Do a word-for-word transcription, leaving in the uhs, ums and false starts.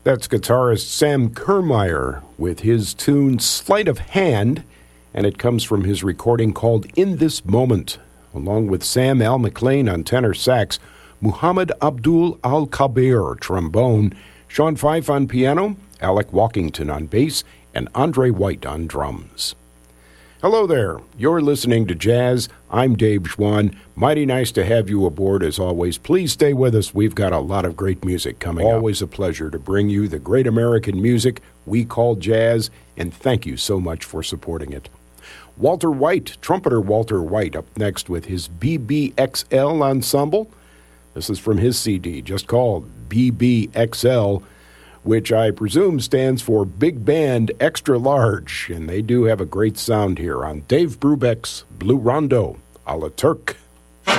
That's guitarist Sam Kermeyer with his tune Sleight of Hand, and it comes from his recording called In This Moment, along with Sam Al McLean on tenor sax, Muhammad Abdul Al-Kabir trombone, Sean Fife on piano, Alec Walkington on bass, and Andre White on drums. Hello there. You're listening to Jazz. I'm Dave Schwann. Mighty nice to have you aboard as always. Please stay with us. We've got a lot of great music coming up. Always a pleasure to bring you the great American music we call jazz, and thank you so much for supporting it. Walter White, trumpeter Walter White, up next with his B B X L ensemble. This is from his C D, just called B B X L, which I presume stands for Big Band Extra Large, and they do have a great sound here on Dave Brubeck's Blue Rondo, a la Turk.